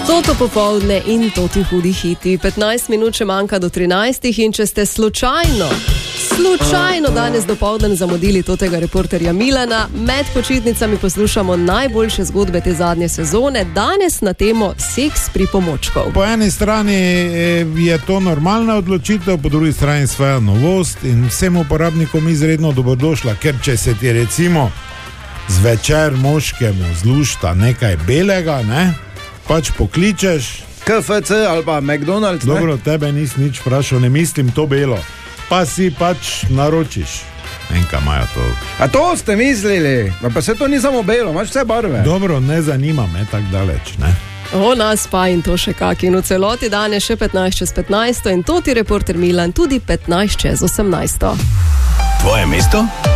Toto popoldne in toti hudi hiti. 15 minut še manjka do 13 in če ste slučajno danes dopoldan zamudili totega reporterja Milana, med počitnicami poslušamo najboljše zgodbe te zadnje sezone, danes na temo seks pripomočkov. Po eni strani je to normalna odločitev, po drugi strani svoja novost in vsem uporabnikom izredno dobrodošla, ker če se ti recimo zvečer moškemu zlušta nekaj belega, ne, pač pokličeš KFC ali pa McDonald's. Dobro, tebe nisi nič vprašal, ne mislim to belo, pa si pač naročiš. Enka imajo to. A to ste mislili? Pa se to ni samo belo, imaš vse barve. Dobro, ne zanima me tako daleč, ne? O nas pa in to še kak. In v celoti danes še 15 čez 15 in toti reporter Milan tudi 15 čez 18. Tvoje mesto?